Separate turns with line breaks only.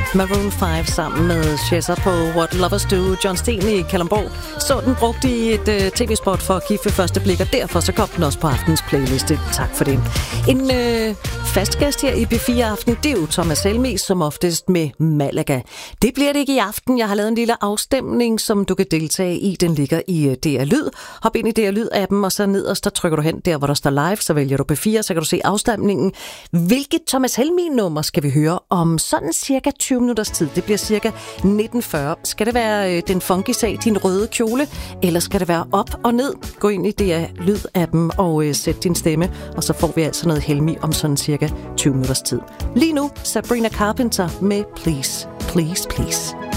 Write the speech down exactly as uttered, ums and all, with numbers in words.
Maroon fem sammen med Chesser på What Lovers Do. John Sten i Kalundborg så den brugt i et uh, tv-spot for at give ved første blik, og derfor så kom den også på aftens playliste. Tak for det. En uh, fast gæst her i B fire Aften, det er jo Thomas Helmig, som oftest med Malaga. Det bliver det ikke i aften. Jeg har lavet en lille afstemning, som du kan deltage i. Den ligger i uh, D R Lyd. Hop ind i D R Lyd-appen, og så nederst, der trykker du hen der, hvor der står live, så vælger du B fire, så kan du se afstemningen. Hvilket Thomas Helmig-nummer skal vi høre om sådan cirka tyve minutters tid? Det bliver cirka nitten fyrre. Skal det være øh, den funky sag, din røde kjole, eller skal det være op og ned? Gå ind i D R Lyd-appen og øh, sæt din stemme, og så får vi altså noget Helmig om sådan cirka tyve minutters tid. Lige nu, Sabrina Carpenter med Please, Please, Please.